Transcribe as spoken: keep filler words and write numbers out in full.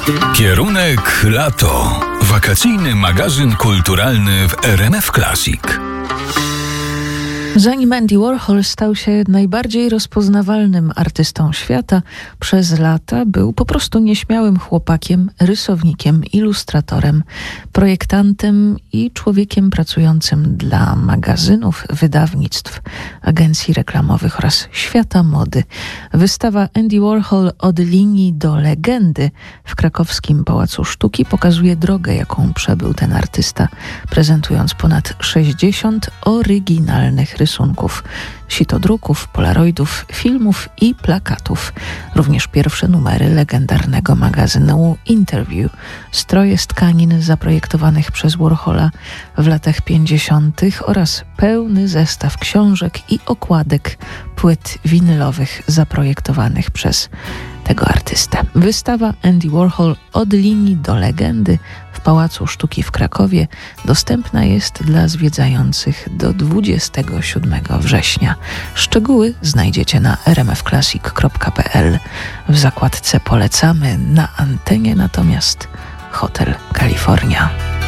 Kierunek lato. Wakacyjny magazyn kulturalny w R M F Classic. Zanim Andy Warhol stał się najbardziej rozpoznawalnym artystą świata, przez lata był po prostu nieśmiałym chłopakiem, rysownikiem, ilustratorem, projektantem i człowiekiem pracującym dla magazynów, wydawnictw, agencji reklamowych oraz świata mody. Wystawa Andy Warhol od linii do legendy w krakowskim Pałacu Sztuki pokazuje drogę, jaką przebył ten artysta, prezentując ponad sześćdziesiąt oryginalnych rysunków, sitodruków, polaroidów, filmów i plakatów. Również pierwsze numery legendarnego magazynu Interview, stroje z tkanin zaprojektowanych przez Warhola w latach pięćdziesiątych oraz pełny zestaw książek i okładek płyt winylowych zaprojektowanych przez tego artystę. Wystawa Andy Warhol od linii do legendy w Pałacu Sztuki w Krakowie dostępna jest dla zwiedzających do dwudziestego siódmego września. Szczegóły znajdziecie na r m f classic kropka p l. W zakładce polecamy, na antenie natomiast Hotel California.